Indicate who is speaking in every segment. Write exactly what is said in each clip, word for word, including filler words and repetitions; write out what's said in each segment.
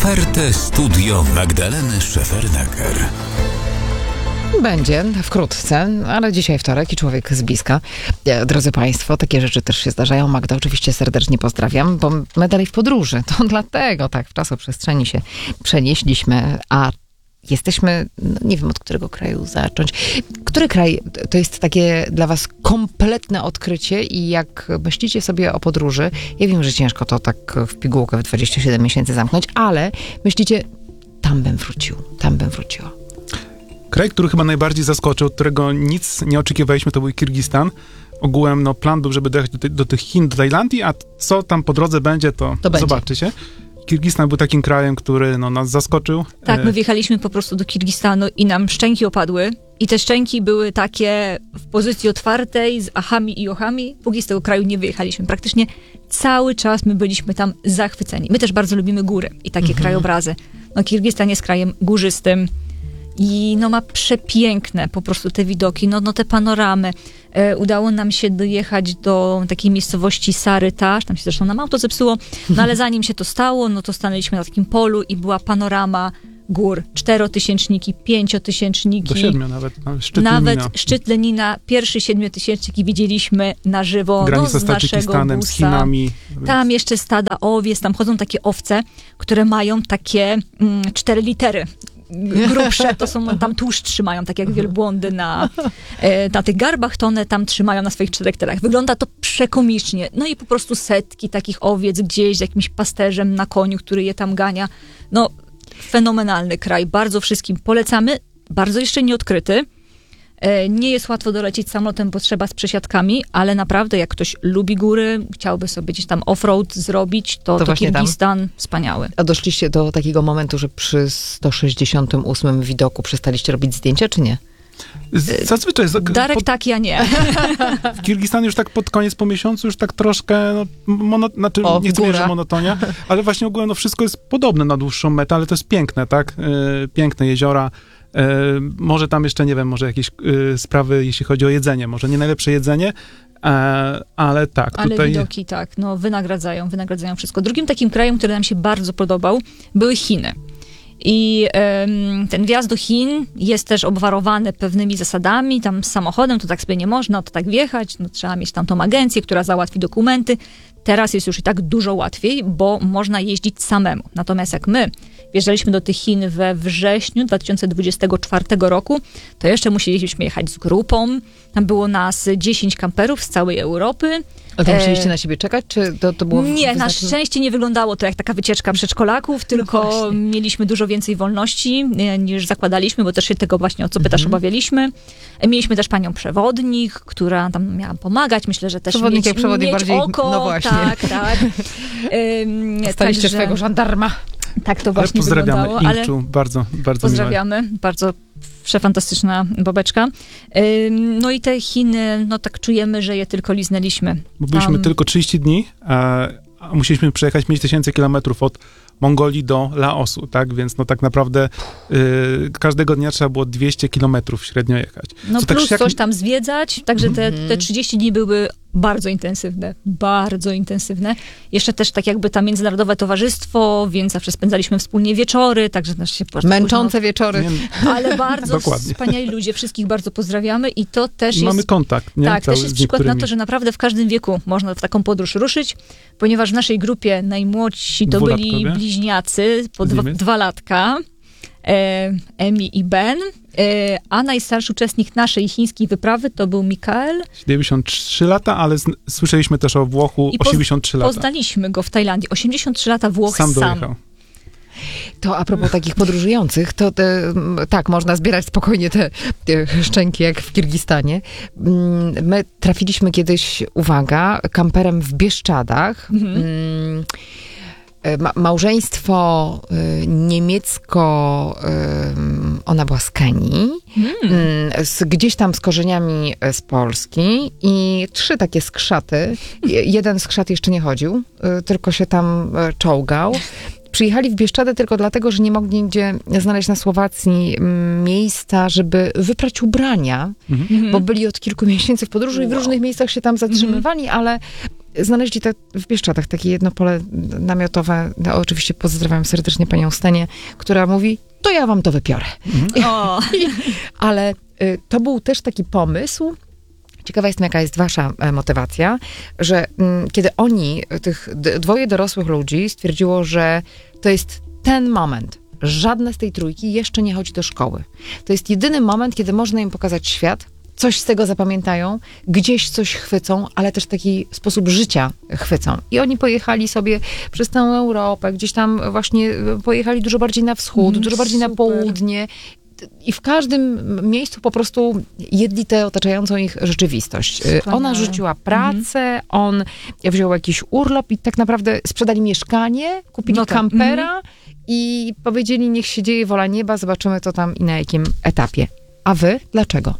Speaker 1: Otwarte studio Magdaleny Szefernaker.
Speaker 2: Będzie wkrótce, ale dzisiaj wtorek i człowiek z bliska. Drodzy Państwo, takie rzeczy też się zdarzają. Magda, oczywiście serdecznie pozdrawiam, bo my dalej w podróży. To dlatego tak w czasoprzestrzeni się przenieśliśmy, a jesteśmy, no nie wiem od którego kraju zacząć. Który kraj to jest takie dla was kompletne odkrycie i jak myślicie sobie o podróży, ja wiem, że ciężko to tak w pigułkę w dwadzieścia siedem miesięcy zamknąć, ale myślicie, tam bym wrócił, tam bym wróciła.
Speaker 3: Kraj, który chyba najbardziej zaskoczył, od którego nic nie oczekiwaliśmy, to był Kirgistan. Ogółem no, plan był, żeby dojechać do, ty, do tych Chin, do Tajlandii, a co tam po drodze będzie, to, to zobaczycie. Będzie. Kirgistan był takim krajem, który no, nas zaskoczył.
Speaker 4: Tak, my wjechaliśmy po prostu do Kirgistanu i nam szczęki opadły. I te szczęki były takie w pozycji otwartej, z achami i ochami. Póki z tego kraju nie wyjechaliśmy. Praktycznie cały czas my byliśmy tam zachwyceni. My też bardzo lubimy góry i takie mhm. krajobrazy. No, Kirgistan jest krajem górzystym. I no ma przepiękne po prostu te widoki, no, no te panoramy. E, udało nam się dojechać do takiej miejscowości Sarıtaş, tam się zresztą nam auto zepsuło, no ale zanim się to stało, no to stanęliśmy na takim polu i była panorama gór. Czterotysięczniki, pięciotysięczniki.
Speaker 3: Do siedmiu nawet. Szczyt
Speaker 4: nawet
Speaker 3: Lenina.
Speaker 4: Szczyt Lenina, pierwszy siedmiotysięcznik i widzieliśmy na żywo.
Speaker 3: Granica
Speaker 4: no,
Speaker 3: z
Speaker 4: z naszego
Speaker 3: Tadżykistanem,
Speaker 4: busa.
Speaker 3: z Chinami.
Speaker 4: Tam jeszcze stada owiec, tam chodzą takie owce, które mają takie mm, cztery litery. Grubsze, to są, tam tłuszcz trzymają, tak jak wielbłądy na, na tych garbach, to one tam trzymają na swoich czterech terach. Wygląda to przekomicznie. No i po prostu setki takich owiec gdzieś z jakimś pasterzem na koniu, który je tam gania. No, fenomenalny kraj. Bardzo wszystkim polecamy. Bardzo jeszcze nieodkryty. Nie jest łatwo dolecieć samolotem, bo trzeba z przesiadkami, ale naprawdę jak ktoś lubi góry, chciałby sobie gdzieś tam off-road zrobić, to, to, to Kirgistan tam wspaniały.
Speaker 2: A doszliście do takiego momentu, że przy sto sześćdziesiątym ósmym widoku przestaliście robić zdjęcia, czy nie?
Speaker 3: Zazwyczaj...
Speaker 4: Darek pod... tak, ja nie.
Speaker 3: W Kirgistanie już tak pod koniec po miesiącu już tak troszkę, no, mono, znaczy o, nie chcę mówić, że monotonia, ale właśnie ogólnie no, wszystko jest podobne na dłuższą metę, ale to jest piękne, tak? Yy, piękne jeziora. Yy, może tam jeszcze, nie wiem, może jakieś yy, sprawy, jeśli chodzi o jedzenie. Może nie najlepsze jedzenie, yy, ale tak.
Speaker 4: Ale
Speaker 3: tutaj...
Speaker 4: widoki, tak, no wynagradzają, wynagradzają wszystko. Drugim takim krajem, który nam się bardzo podobał, były Chiny. I um, ten wjazd do Chin jest też obwarowany pewnymi zasadami, tam z samochodem to tak sobie nie można, to tak wjechać, no, trzeba mieć tam tą agencję, która załatwi dokumenty. Teraz jest już i tak dużo łatwiej, bo można jeździć samemu. Natomiast jak my wjeżdżaliśmy do tych Chin we wrześniu dwa tysiące dwudziestego czwartego roku, to jeszcze musieliśmy jechać z grupą. Tam było nas dziesięć kamperów z całej Europy.
Speaker 2: A to musieliście e... na siebie czekać, czy to, to było...
Speaker 4: Nie, na szczęście nie wyglądało to jak taka wycieczka przedszkolaków, tylko no mieliśmy dużo więcej wolności niż zakładaliśmy, bo też się tego właśnie, o co pytasz, mhm. obawialiśmy. Mieliśmy też panią przewodnik, która tam miała pomagać. Myślę, że też
Speaker 2: przewodnik
Speaker 4: mieć,
Speaker 2: jak przewodnik
Speaker 4: mieć
Speaker 2: bardziej,
Speaker 4: oko.
Speaker 2: No właśnie.
Speaker 4: Tak, tak.
Speaker 2: Staliście także... swojego żandarma.
Speaker 4: Tak to właśnie
Speaker 3: ale pozdrawiamy
Speaker 4: wyglądało.
Speaker 3: Inkczu, ale bardzo, bardzo
Speaker 4: pozdrawiamy, miłe. Bardzo przefantastyczna babeczka. No i te Chiny, no tak czujemy, że je tylko liznęliśmy.
Speaker 3: Bo byliśmy
Speaker 4: Tam...
Speaker 3: tylko trzydzieści dni, a musieliśmy przejechać pięć tysięcy kilometrów od Mongolii do Laosu, tak? Więc no tak naprawdę y, każdego dnia trzeba było dwieście kilometrów średnio jechać.
Speaker 4: No
Speaker 3: Co
Speaker 4: plus
Speaker 3: tak, jak...
Speaker 4: coś tam zwiedzać, także te, te trzydzieści dni były bardzo intensywne, bardzo intensywne. Jeszcze też tak jakby tam międzynarodowe towarzystwo, więc zawsze spędzaliśmy wspólnie wieczory, także też się...
Speaker 2: Męczące późno... wieczory.
Speaker 3: Nie,
Speaker 4: ale bardzo
Speaker 3: dokładnie.
Speaker 4: Wspaniali ludzie, wszystkich bardzo pozdrawiamy i to też
Speaker 3: I
Speaker 4: jest...
Speaker 3: mamy kontakt, nie?
Speaker 4: Tak,
Speaker 3: Cały
Speaker 4: też jest przykład
Speaker 3: niektórymi.
Speaker 4: na to, że naprawdę w każdym wieku można w taką podróż ruszyć, ponieważ w naszej grupie najmłodsi to byli bliźniacy po dwa, dwa latka, e, Emi i Ben, e, a najstarszy uczestnik naszej chińskiej wyprawy to był Mikael.
Speaker 3: dziewięćdziesiąt trzy lata, ale z, słyszeliśmy też o Włochu,
Speaker 4: I
Speaker 3: osiemdziesiąt trzy
Speaker 4: poz,
Speaker 3: lata.
Speaker 4: Poznaliśmy go w Tajlandii, osiemdziesiąt trzy lata, Włoch
Speaker 3: sam.
Speaker 4: sam.
Speaker 3: Dojechał.
Speaker 2: To a propos takich podróżujących, to te, tak, można zbierać spokojnie te, te szczęki jak w Kirgistanie. My trafiliśmy kiedyś, uwaga, kamperem w Bieszczadach. Mhm. Ma, małżeństwo y, niemiecko, y, ona była z Kenii, hmm. y, z, gdzieś tam z korzeniami z Polski i trzy takie skrzaty. Jeden skrzat jeszcze nie chodził, y, tylko się tam y, czołgał. Przyjechali w Bieszczady tylko dlatego, że nie mogli nigdzie znaleźć na Słowacji miejsca, żeby wyprać ubrania, mhm. bo byli od kilku miesięcy w podróży i w różnych miejscach się tam zatrzymywali, ale znaleźli te, w Bieszczadach takie jedno pole namiotowe. No, oczywiście pozdrawiam serdecznie panią Stenię, która mówi, to ja wam to wypiorę.
Speaker 4: Mhm. O.
Speaker 2: Ale y, to był też taki pomysł. Ciekawa jestem, jaka jest wasza e, motywacja, że mm, kiedy oni, tych d- dwoje dorosłych ludzi stwierdziło, że to jest ten moment, żadne z tej trójki jeszcze nie chodzi do szkoły. To jest jedyny moment, kiedy można im pokazać świat, coś z tego zapamiętają, gdzieś coś chwycą, ale też taki sposób życia chwycą. I oni pojechali sobie przez całą Europę, gdzieś tam właśnie pojechali dużo bardziej na wschód,
Speaker 4: Mm,
Speaker 2: dużo bardziej
Speaker 4: super.
Speaker 2: na południe. I w każdym miejscu po prostu jedli tę otaczającą ich rzeczywistość.
Speaker 4: Wspaniale.
Speaker 2: Ona rzuciła pracę, on wziął jakiś urlop i tak naprawdę sprzedali mieszkanie, kupili
Speaker 4: No tak.
Speaker 2: kampera i powiedzieli, niech się dzieje wola nieba, zobaczymy co tam i na jakim etapie. A wy? Dlaczego?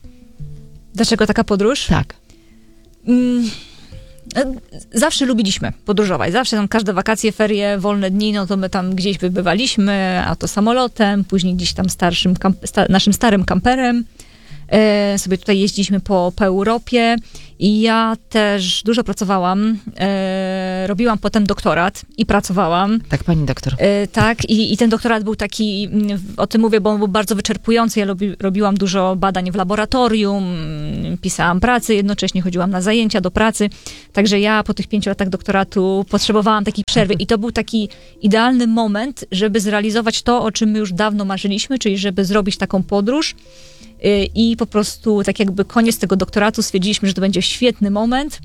Speaker 4: Dlaczego taka podróż?
Speaker 2: Tak.
Speaker 4: Mm, e, Zawsze lubiliśmy podróżować. Zawsze tam każde wakacje, ferie, wolne dni, no to my tam gdzieś wybywaliśmy, a to samolotem, później gdzieś tam starszym, kamp- sta- naszym starym kamperem. E, sobie tutaj jeździliśmy po, po Europie i ja też dużo pracowałam. E, robiłam potem doktorat i pracowałam.
Speaker 2: Tak, pani doktor.
Speaker 4: E, tak, i, i ten doktorat był taki, mm, o tym mówię, bo on był bardzo wyczerpujący. Ja robi, robiłam dużo badań w laboratorium, mm, pisałam pracy, jednocześnie chodziłam na zajęcia do pracy. Także ja po tych pięciu latach doktoratu potrzebowałam takiej przerwy i to był taki idealny moment, żeby zrealizować to, o czym my już dawno marzyliśmy, czyli żeby zrobić taką podróż. Y, I po prostu tak jakby koniec tego doktoratu stwierdziliśmy, że to będzie świetny moment,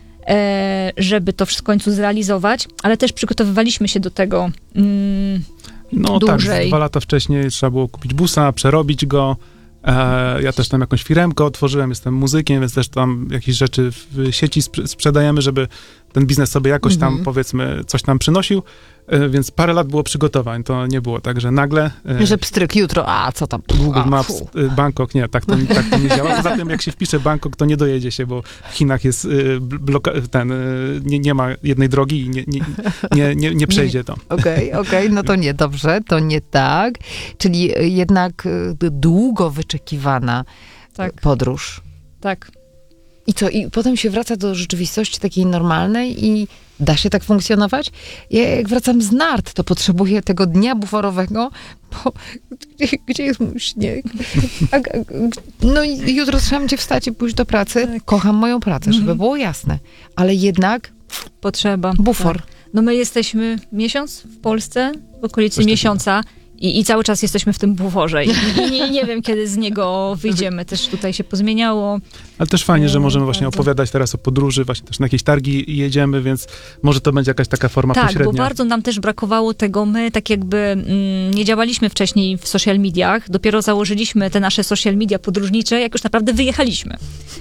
Speaker 4: e, żeby to w końcu zrealizować, ale też przygotowywaliśmy się do tego mm,
Speaker 3: No
Speaker 4: dłużej.
Speaker 3: tak, dwa lata wcześniej trzeba było kupić busa, przerobić go. E, ja też tam jakąś firemkę otworzyłem, jestem muzykiem, więc też tam jakieś rzeczy w sieci sprz- sprzedajemy, żeby ten biznes sobie jakoś tam,
Speaker 2: Mhm.
Speaker 3: powiedzmy, coś tam przynosił. E, więc parę lat było przygotowań. To nie było tak, że nagle... E,
Speaker 2: Że pstryk jutro, a co tam?
Speaker 3: Google
Speaker 2: A,
Speaker 3: Maps,
Speaker 2: fu.
Speaker 3: y, Bangkok, nie, tak to, tak to nie działa. Poza tym, jak się wpisze Bangkok, to nie dojedzie się, bo w Chinach jest y, bloka- ten, y, nie, nie ma jednej drogi i nie, nie, nie, nie, nie przejdzie to.
Speaker 2: Okej, okej, no to nie, dobrze, to nie tak. Czyli jednak y, długo wyczekiwana
Speaker 4: Tak.
Speaker 2: podróż.
Speaker 4: Tak.
Speaker 2: I co, i potem się wraca do rzeczywistości takiej normalnej i da się tak funkcjonować? Ja jak wracam z nart, to potrzebuję tego dnia buforowego, bo gdzie, gdzie jest mój śnieg? A, a, no i jutro trzeba będzie wstać i pójść do pracy.
Speaker 4: Tak.
Speaker 2: Kocham moją pracę, żeby
Speaker 4: Mhm.
Speaker 2: było jasne. Ale jednak
Speaker 4: Potrzeba.
Speaker 2: bufor.
Speaker 4: Tak. No my jesteśmy miesiąc w Polsce, w okolicy
Speaker 3: Coś takiego.
Speaker 4: miesiąca i, i cały czas jesteśmy w tym buforze i, i nie, nie wiem, kiedy z niego wyjdziemy. Też tutaj się pozmieniało.
Speaker 3: Ale też fajnie, że
Speaker 4: Mm,
Speaker 3: możemy właśnie
Speaker 4: bardzo.
Speaker 3: opowiadać teraz o podróży, właśnie też na jakieś targi jedziemy, więc może to będzie jakaś taka forma
Speaker 4: Tak,
Speaker 3: pośrednia.
Speaker 4: bo bardzo nam też brakowało tego. My tak jakby mm, nie działaliśmy wcześniej w social mediach. Dopiero założyliśmy te nasze social media podróżnicze, jak już naprawdę wyjechaliśmy.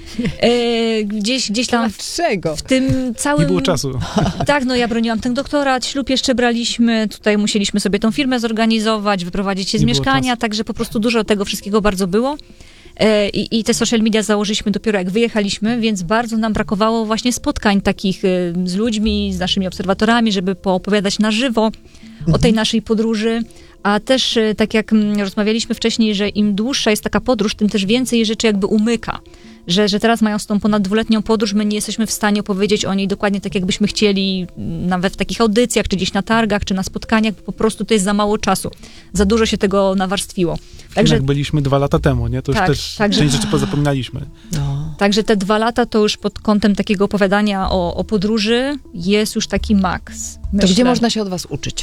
Speaker 4: E, gdzieś, gdzieś tam
Speaker 2: Dlaczego?
Speaker 4: w tym całym...
Speaker 3: Nie było czasu.
Speaker 4: Tak, no ja broniłam ten doktorat, ślub jeszcze braliśmy, tutaj musieliśmy sobie tą firmę zorganizować, wyprowadzić się z
Speaker 3: Nie było
Speaker 4: mieszkania,
Speaker 3: czasu.
Speaker 4: także po prostu dużo tego wszystkiego bardzo było. E, I, I te social media założyliśmy dopiero jak wyjechaliśmy, więc bardzo nam brakowało właśnie spotkań takich e, z ludźmi, z naszymi obserwatorami, żeby poopowiadać na żywo o tej naszej podróży. A też, e, tak jak mm, rozmawialiśmy wcześniej, że im dłuższa jest taka podróż, tym też więcej rzeczy jakby umyka. Że, że teraz mając tą ponad dwuletnią podróż, my nie jesteśmy w stanie opowiedzieć o niej dokładnie tak, jakbyśmy chcieli, nawet w takich audycjach, czy gdzieś na targach, czy na spotkaniach, bo po prostu to jest za mało czasu. Za dużo się tego nawarstwiło.
Speaker 3: Także
Speaker 4: Także,
Speaker 3: byliśmy dwa lata temu, nie? To już
Speaker 4: Tak,
Speaker 3: też
Speaker 4: także-
Speaker 3: część rzeczy pozapominaliśmy.
Speaker 2: No.
Speaker 4: także te dwa lata to już pod kątem takiego opowiadania o, o podróży jest już taki maks.
Speaker 2: To
Speaker 4: myślę.
Speaker 2: gdzie można się od was uczyć?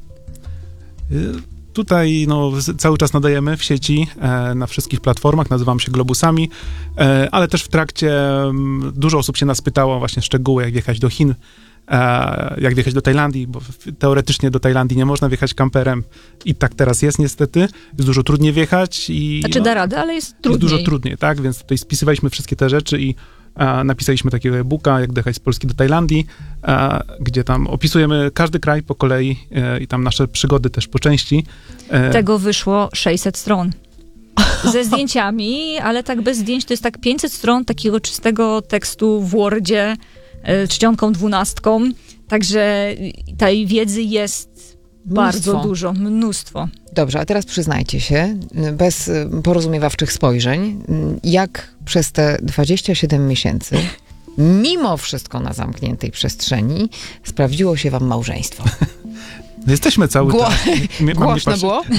Speaker 3: Y, Tutaj no, z- cały czas nadajemy w sieci, e, na wszystkich platformach, nazywam się Globusami, e, ale też w trakcie m, dużo osób się nas pytało właśnie szczegóły, jak wjechać do Chin, e, jak wjechać do Tajlandii, bo w- teoretycznie do Tajlandii nie można wjechać kamperem i tak teraz jest niestety, jest dużo trudniej wjechać i
Speaker 4: Znaczy
Speaker 3: no,
Speaker 4: da radę, ale jest
Speaker 3: jest
Speaker 4: trudniej.
Speaker 3: dużo trudniej, tak, więc tutaj spisywaliśmy wszystkie te rzeczy i e, napisaliśmy takiego e-booka, jak dojechać z Polski do Tajlandii, e, gdzie tam opisujemy każdy kraj po kolei e, i tam nasze przygody też po części. E,
Speaker 4: Tego wyszło sześćset stron. Ze zdjęciami, ale tak bez zdjęć to jest tak pięćset stron takiego czystego tekstu w Wordzie, y, czcionką dwunastką. Także tej wiedzy jest bardzo
Speaker 2: Mnóstwo.
Speaker 4: dużo, mnóstwo.
Speaker 2: Dobrze, a teraz przyznajcie się, bez y, porozumiewawczych spojrzeń, y, jak przez te dwadzieścia siedem miesięcy mimo wszystko na zamkniętej przestrzeni sprawdziło się wam małżeństwo?
Speaker 3: No jesteśmy cały
Speaker 2: Gło-
Speaker 3: czas. Mnie- mam nie
Speaker 2: Głośno
Speaker 3: patrzeć?
Speaker 2: było?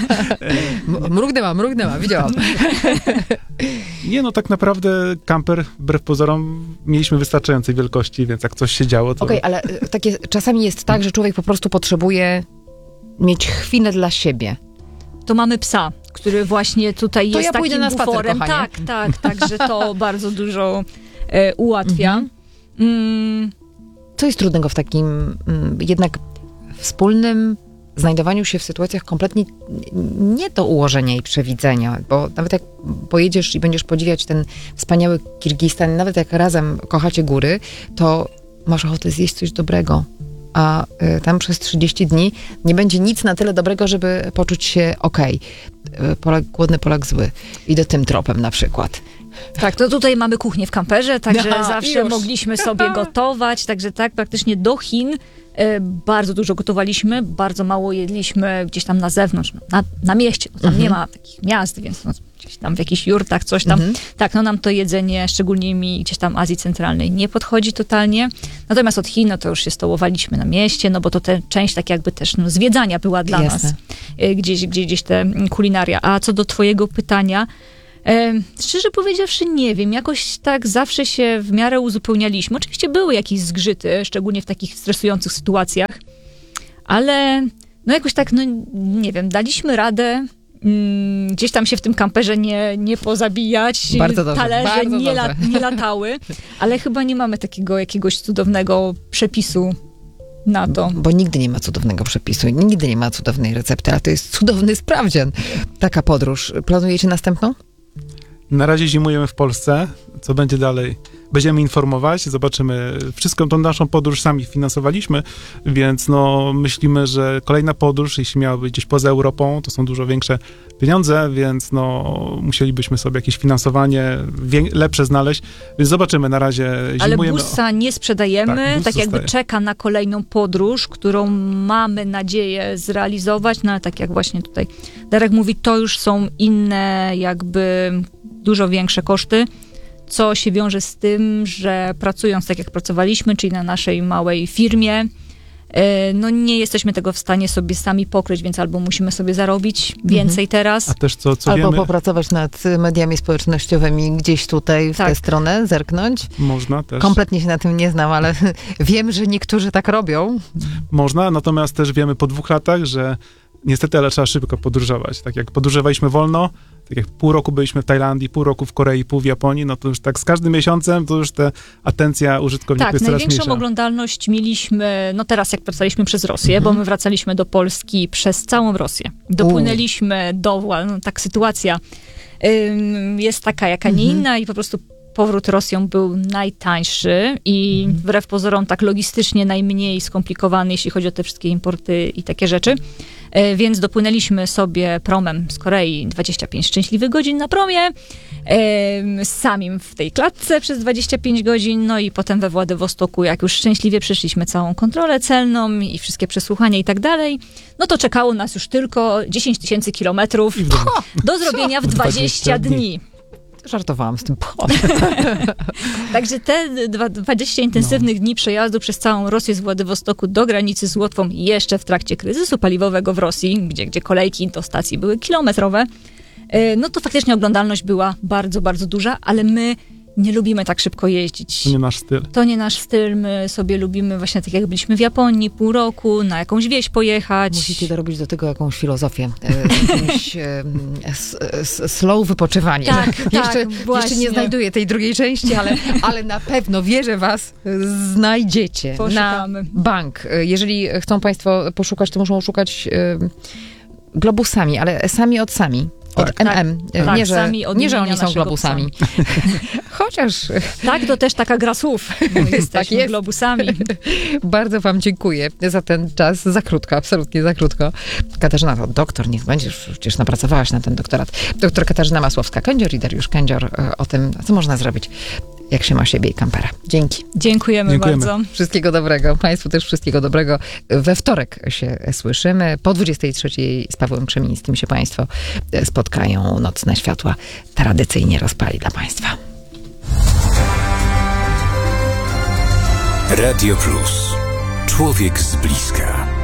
Speaker 2: M- mrugnęła, mrugnęła, widziałam.
Speaker 3: Nie, no tak naprawdę kamper, wbrew pozorom, mieliśmy wystarczającej wielkości, więc jak coś się działo, to...
Speaker 2: Okej, ale y, takie czasami jest tak, że człowiek po prostu potrzebuje mieć chwilę dla siebie.
Speaker 4: To mamy psa, który właśnie tutaj
Speaker 2: To
Speaker 4: jest
Speaker 2: ja pójdę
Speaker 4: takim
Speaker 2: na spacer,
Speaker 4: buforem.
Speaker 2: kochanie.
Speaker 4: Tak, tak, także to bardzo dużo e, ułatwia. Mm,
Speaker 2: Co jest trudnego w takim mm, jednak wspólnym znajdowaniu się w sytuacjach kompletnie nie do ułożenia i przewidzenia, bo nawet jak pojedziesz i będziesz podziwiać ten wspaniały Kirgistan, nawet jak razem kochacie góry, to masz ochotę zjeść coś dobrego, a y, tam przez trzydzieści dni nie będzie nic na tyle dobrego, żeby poczuć się okej. Y, Polak głodny, Polak zły. Idę tym tropem na przykład.
Speaker 4: Tak, to tutaj mamy kuchnię w kamperze, także
Speaker 2: No,
Speaker 4: zawsze
Speaker 2: już.
Speaker 4: mogliśmy sobie gotować, także tak, praktycznie do Chin e, bardzo dużo gotowaliśmy, bardzo mało jedliśmy gdzieś tam na zewnątrz, no, na, na mieście, no, tam
Speaker 2: Mhm.
Speaker 4: nie ma takich miast, więc no, gdzieś tam w jakichś jurtach, coś tam.
Speaker 2: Mhm.
Speaker 4: Tak, no nam to jedzenie, szczególnie mi gdzieś tam Azji Centralnej, nie podchodzi totalnie. Natomiast od Chin, no to już się stołowaliśmy na mieście, no bo to ta część tak jakby też no, zwiedzania była dla
Speaker 2: Jasne.
Speaker 4: nas, e, gdzieś, gdzieś, gdzieś te kulinaria. A co do twojego pytania, E, szczerze powiedziawszy, nie wiem, jakoś tak zawsze się w miarę uzupełnialiśmy. Oczywiście były jakieś zgrzyty, szczególnie w takich stresujących sytuacjach, ale no jakoś tak, no nie wiem, daliśmy radę mm, gdzieś tam się w tym kamperze nie, nie pozabijać.
Speaker 2: Bardzo dobrze,
Speaker 4: Talerze
Speaker 2: bardzo
Speaker 4: nie,
Speaker 2: dobrze.
Speaker 4: nie latały, ale chyba nie mamy takiego jakiegoś cudownego przepisu na to.
Speaker 2: Bo nigdy nie ma cudownego przepisu, nigdy nie ma cudownej recepty, ale to jest cudowny sprawdzian. Taka podróż. Planujecie następną?
Speaker 3: Na razie zimujemy w Polsce. Co będzie dalej? Będziemy informować, zobaczymy. Wszystką tą naszą podróż sami finansowaliśmy, więc no myślimy, że kolejna podróż, jeśli miałaby gdzieś poza Europą, to są dużo większe pieniądze, więc no musielibyśmy sobie jakieś finansowanie wie- lepsze znaleźć, więc zobaczymy. Na razie
Speaker 4: Ale
Speaker 3: zimujemy.
Speaker 4: busa nie sprzedajemy,
Speaker 3: Tak,
Speaker 4: tak,
Speaker 3: bus
Speaker 4: jakby
Speaker 3: zostaje.
Speaker 4: czeka na kolejną podróż, którą mamy nadzieję zrealizować, no ale tak jak właśnie tutaj Darek mówi, to już są inne jakby dużo większe koszty, co się wiąże z tym, że pracując tak jak pracowaliśmy, czyli na naszej małej firmie, e, no nie jesteśmy tego w stanie sobie sami pokryć, więc albo musimy sobie zarobić więcej teraz.
Speaker 3: A też co, co
Speaker 2: Albo
Speaker 3: wiemy,
Speaker 2: popracować nad mediami społecznościowymi gdzieś tutaj, w
Speaker 4: Tak.
Speaker 2: tę stronę, zerknąć.
Speaker 3: można też.
Speaker 2: Kompletnie się na tym nie znam, ale wiem, że niektórzy tak robią.
Speaker 3: Można, natomiast też wiemy po dwóch latach, że niestety, ale trzeba szybko podróżować. Tak jak podróżowaliśmy wolno, tak jak pół roku byliśmy w Tajlandii, pół roku w Korei, pół w Japonii, no to już tak z każdym miesiącem to już ta atencja użytkowników
Speaker 4: Tak,
Speaker 3: jest coraz
Speaker 4: największą
Speaker 3: mniejsza.
Speaker 4: oglądalność mieliśmy, no teraz jak wracaliśmy przez Rosję, bo my wracaliśmy do Polski przez całą Rosję. Dopłynęliśmy do, no tak sytuacja ym, jest taka, jaka nie inna i po prostu powrót Rosją był najtańszy i wbrew pozorom tak logistycznie najmniej skomplikowany, jeśli chodzi o te wszystkie importy i takie rzeczy. E, Więc dopłynęliśmy sobie promem z Korei, dwadzieścia pięć szczęśliwych godzin na promie, em, samim w tej klatce przez dwadzieścia pięć godzin, no i potem we Władywostoku, jak już szczęśliwie przeszliśmy całą kontrolę celną i wszystkie przesłuchania i tak dalej, no to czekało nas już tylko dziesięć tysięcy kilometrów
Speaker 3: I w domu.
Speaker 4: do zrobienia w dwadzieścia dni.
Speaker 2: Żartowałam z tym.
Speaker 4: Także te dwa- dwadzieścia intensywnych dni przejazdu przez całą Rosję z Władywostoku do granicy z Łotwą jeszcze w trakcie kryzysu paliwowego w Rosji, gdzie, gdzie kolejki do stacji były kilometrowe, e, no to faktycznie oglądalność była bardzo, bardzo duża, ale my nie lubimy tak szybko jeździć.
Speaker 3: To nie nasz styl.
Speaker 4: To nie nasz styl, my sobie lubimy właśnie tak jak byliśmy w Japonii pół roku, na jakąś wieś pojechać.
Speaker 2: Musicie dorobić do tego jakąś filozofię. E, z jakimś e, s, s, slow wypoczywanie.
Speaker 4: Tak,
Speaker 2: jeszcze,
Speaker 4: tak,
Speaker 2: jeszcze
Speaker 4: właśnie.
Speaker 2: nie znajduję tej drugiej części, ale, ale na pewno wierzę was, znajdziecie.
Speaker 4: Poszukamy.
Speaker 2: Na bank. E, Jeżeli chcą państwo poszukać, to muszą szukać e, globusami, ale sami od sami. Od
Speaker 3: Tak.
Speaker 2: M M. E,
Speaker 4: Tak,
Speaker 2: nie, że,
Speaker 4: sami od
Speaker 2: nie, że
Speaker 4: imienia
Speaker 2: oni są
Speaker 4: naszego
Speaker 2: globusami. Chociaż
Speaker 4: Tak, to też taka gra słów. My jesteśmy
Speaker 2: Tak jest.
Speaker 4: globusami.
Speaker 2: bardzo wam dziękuję za ten czas. Za krótko, absolutnie za krótko. Katarzyna to doktor, niech będziesz, przecież napracowałaś na ten doktorat. Doktor Katarzyna Masłowska-Kędzior i Dariusz Kędzior e, o tym, co można zrobić, jak się ma siebie i kampera. Dzięki.
Speaker 4: Dziękujemy,
Speaker 3: Dziękujemy.
Speaker 4: bardzo.
Speaker 2: Wszystkiego dobrego. Państwu też wszystkiego dobrego. We wtorek się słyszymy. Po dwudziestej trzeciej z Pawłem Krzemińskim się państwo spotkają. Nocne światła tradycyjnie rozpali dla państwa.
Speaker 1: Radio Plus. Człowiek z bliska.